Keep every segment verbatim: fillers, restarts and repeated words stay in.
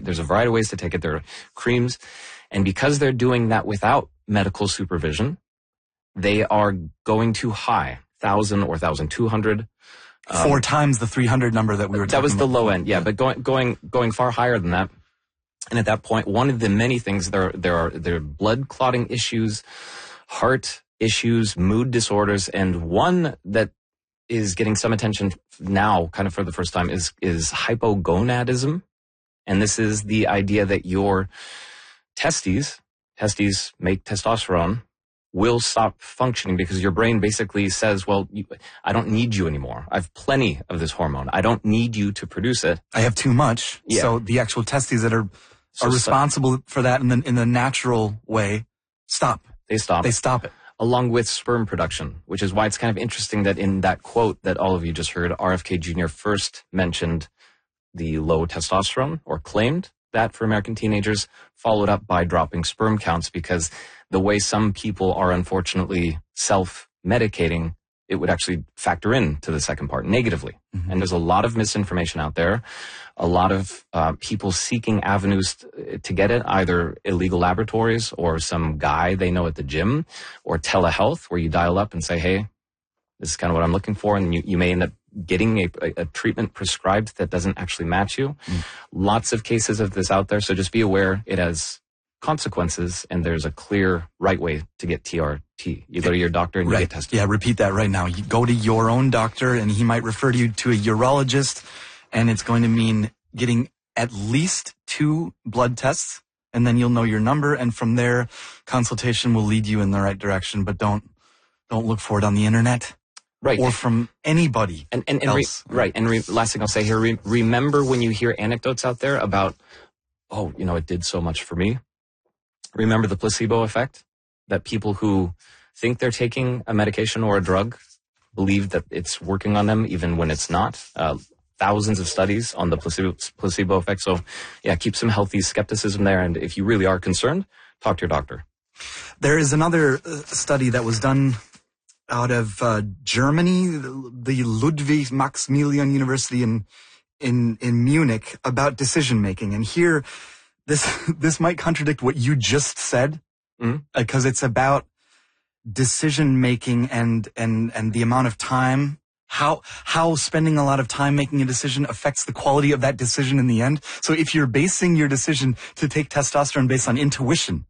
there's a variety of ways to take it. There are creams. And because they're doing that without medical supervision, they are going too high, one thousand or one thousand two hundred. Um, Four times the three hundred number that we were talking about. That was the low end, yeah, but going going going far higher than that. And at that point, one of the many things, there, there are there are blood clotting issues, heart issues, mood disorders, and one that is getting some attention now, kind of for the first time, is is hypogonadism. And this is the idea that your testes, testes make testosterone, will stop functioning because your brain basically says, well, you, I don't need you anymore. I have plenty of this hormone. I don't need you to produce it. I have too much. Yeah. So the actual testes that are so are responsible stop. for that in the, in the natural way stop. They stop. They stop it. Along with sperm production, which is why it's kind of interesting that in that quote that all of you just heard, R F K Junior first mentioned the low testosterone, or claimed that for American teenagers, followed up by dropping sperm counts, because the way some people are unfortunately self-medicating, it would actually factor in to the second part negatively. Mm-hmm. And there's a lot of misinformation out there, a lot of uh, people seeking avenues t- to get it, either illegal laboratories or some guy they know at the gym, or telehealth, where you dial up and say, hey, this is kind of what I'm looking for, and you, you may end up getting a, a, a treatment prescribed that doesn't actually match you. Mm. Lots of cases of this out there, so just be aware it has consequences, and there's a clear right way to get T R T. You go to your doctor and you right. get tested. Yeah, repeat that right now. You go to your own doctor, and he might refer you to a urologist, and it's going to mean getting at least two blood tests, and then you'll know your number, and from there, consultation will lead you in the right direction, but don't don't look for it on the internet. Right. Or from anybody and, and, and else. Re, right. And re, last thing I'll say here, re, remember when you hear anecdotes out there about, oh, you know, it did so much for me. Remember the placebo effect, that people who think they're taking a medication or a drug believe that it's working on them even when it's not. Uh, thousands of studies on the placebo, placebo effect. So, yeah, keep some healthy skepticism there. And if you really are concerned, talk to your doctor. There is another study that was done out of uh, Germany, the Ludwig Maximilian University in in in Munich, about decision making. And here, this this might contradict what you just said, because mm-hmm. uh, it's about decision making and and and the amount of time, how how spending a lot of time making a decision affects the quality of that decision in the end. So if you're basing your decision to take testosterone based on intuition,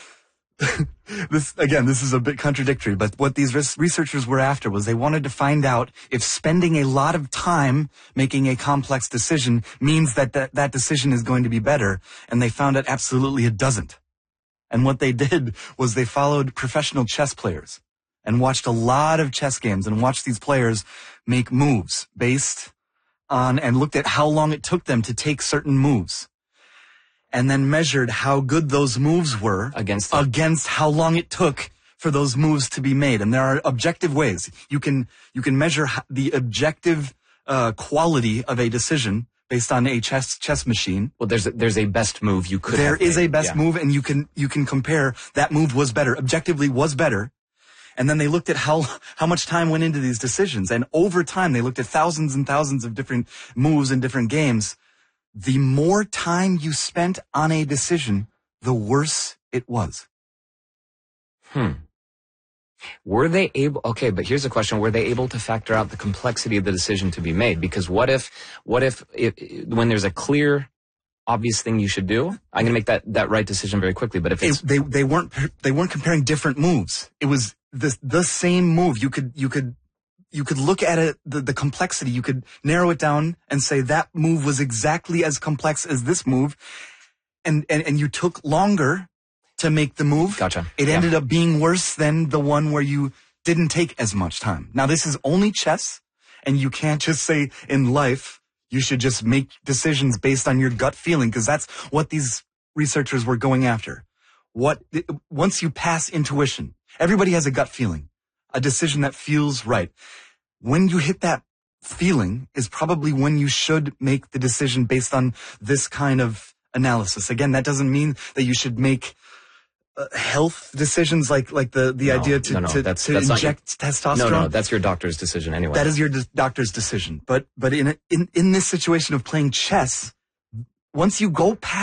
this, again, this is a bit contradictory, but what these res- researchers were after was they wanted to find out if spending a lot of time making a complex decision means that that, that decision is going to be better, and they found that absolutely it doesn't. And what they did was they followed professional chess players and watched a lot of chess games and watched these players make moves based on, and looked at how long it took them to take certain moves, and then measured how good those moves were against against how long it took for those moves to be made. And there are objective ways you can you can measure the objective uh, quality of a decision based on a chess chess machine. Well, there's a, there's a best move you could. There have is made. a best yeah. move, and you can you can compare that move was better, objectively was better. And then they looked at how how much time went into these decisions, and over time they looked at thousands and thousands of different moves in different games. The more time you spent on a decision, the worse it was. Hmm. Were they able, okay, but here's the question, were they able to factor out the complexity of the decision to be made? Because what if, what if, if when there's a clear, obvious thing you should do, I'm going to make that, that right decision very quickly, but if it's... It, they, they weren't, they weren't comparing different moves. It was the, the same move. You could, you could, You could look at it, the, the complexity, you could narrow it down and say that move was exactly as complex as this move, and, and, and you took longer to make the move. Gotcha. It yeah. ended up being worse than the one where you didn't take as much time. Now, this is only chess, and you can't just say in life you should just make decisions based on your gut feeling, because that's what these researchers were going after. What, once you pass intuition, everybody has a gut feeling, a decision that feels right. When you hit that feeling is probably when you should make the decision based on this kind of analysis. Again, that doesn't mean that you should make uh, health decisions like like the, the no, idea to, no, no, to, that's, to that's inject your, testosterone. No, no, that's your doctor's decision anyway. That is your d- doctor's decision. But but in, a, in in this situation of playing chess, once you go past